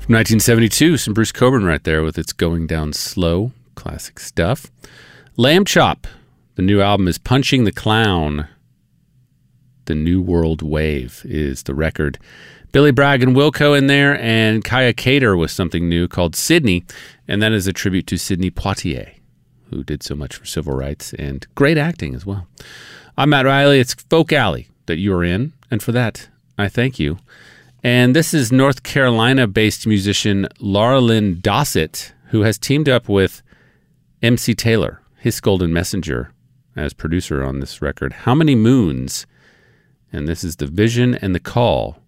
From 1972, some Bruce Cockburn right there with It's Going Down Slow. Classic stuff. Lamb Chop. The new album is Punching the Clown. The New World Wave is the record. Billy Bragg and Wilco in there, and Kaya Cater with something new called Sydney, and that is a tribute to Sidney Poitier, who did so much for civil rights and great acting as well. I'm Matt Riley. It's Folk Alley that you are in, and for that, I thank you. And this is North Carolina-based musician Laura Lynn Dossett, who has teamed up with MC Taylor, his Golden Messenger, as producer on this record, How Many Moons? And this is The Vision and the Call